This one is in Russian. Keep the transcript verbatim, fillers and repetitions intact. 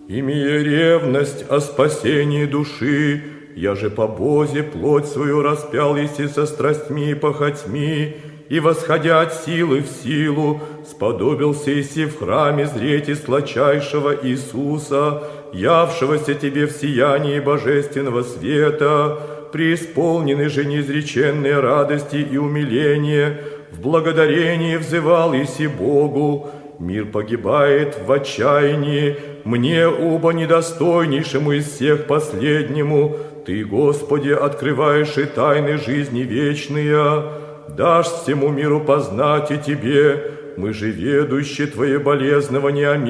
Имея ревность о спасении души, я же по Бозе плоть свою распял, еси со страстьми и похотьми, и, восходя от силы в силу, сподобился еси в храме зреть и сладчайшего Иисуса, явшегося тебе в сиянии божественного света, преисполненный же неизреченной радости и умиления, в благодарении взывал еси Богу. Мир погибает в отчаянии, мне, оба недостойнейшему из всех последнему, Ты, Господи, открываешь и тайны жизни вечные, дашь всему миру познать и Тебе, мы же ведущие Твое болезного не